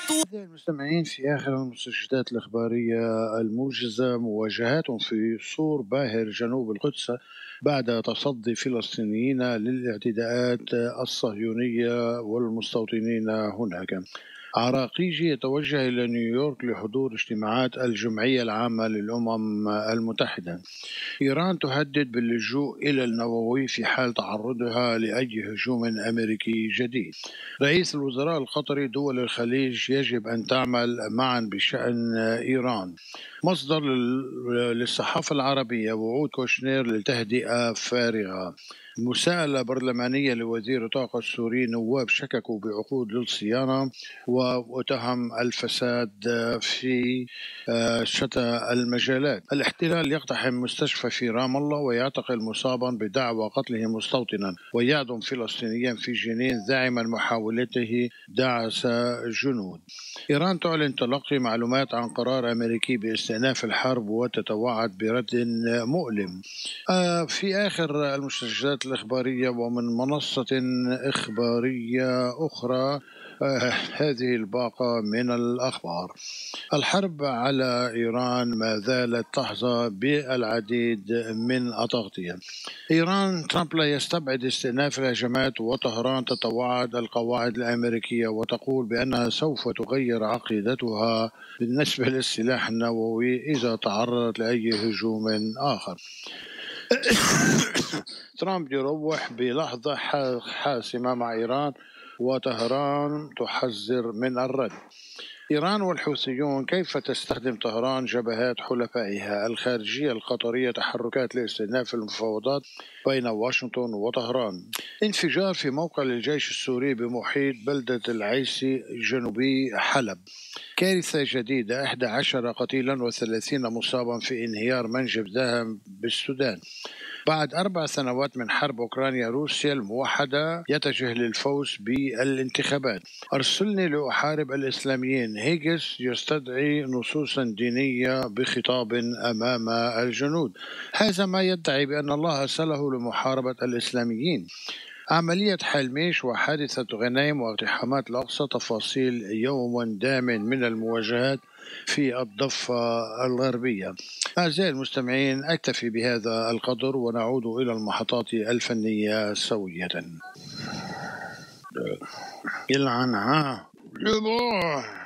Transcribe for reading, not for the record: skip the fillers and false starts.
أعزائي المستمعين، في آخر المستجدات الإخبارية الموجزة، مواجهات في سور باهر جنوب القدس بعد تصدي فلسطينيين للاعتداءات الصهيونية والمستوطنين هناك. عراقيجي يتوجه إلى نيويورك لحضور اجتماعات الجمعية العامة للأمم المتحدة. إيران تهدد باللجوء إلى النووي في حال تعرضها لأي هجوم أمريكي جديد. رئيس الوزراء القطري: دول الخليج يجب أن تعمل معا بشأن إيران. مصدر للصحافة العربية: وعود كوشنير للتهدئة فارغة. مساءلة برلمانية لوزير الطاقة السوري: نواب شككوا بعقود للصيانة واتهم الفساد في شتى المجالات. الاحتلال يقتحم مستشفى في رام الله ويعتقل مصابا بدعوى قتله مستوطنا ويعدم فلسطينيا في جنين زاعما محاولته دعس جنود. إيران تعلن تلقي معلومات عن قرار أمريكي باستئناف الحرب وتتوعد برد مؤلم. في آخر المستجدات الإخبارية ومن منصة إخبارية أخرى، هذه الباقة من الأخبار. الحرب على إيران ما زالت تحظى بالعديد من التغطية. إيران: ترامب لا يستبعد استئناف الهجمات، وطهران تتوعد القواعد الأمريكية وتقول بأنها سوف تغير عقيدتها بالنسبة للسلاح النووي إذا تعرضت لأي هجوم آخر. ترامب يروح بلحظة حاسمة مع إيران وطهران تحذر من الرد. إيران والحوثيون: كيف تستخدم طهران جبهات حلفائها الخارجية القطرية تحركات لاستئناف المفاوضات بين واشنطن وطهران. انفجار في موقع للجيش السوري بمحيط بلدة العيسي جنوبي حلب. كارثة جديدة: 11 قتيلا و30 مصابا في انهيار منجم ذهب بالسودان. بعد 4 سنوات من حرب أوكرانيا، روسيا الموحدة يتجه للفوز بالانتخابات. أرسلني لأحارب الإسلاميين: هيجس يستدعي نصوصا دينية بخطاب أمام الجنود. هذا ما يدعي بأن الله أرسله لمحاربة الإسلاميين. عملية حلميش وحادثة غنيم واقتحامات الأقصى. تفاصيل يوم دام من المواجهات في الضفة الغربية. أعزائي المستمعين، أكتفي بهذا القدر ونعود إلى المحطات الفنية سوية. يلعنها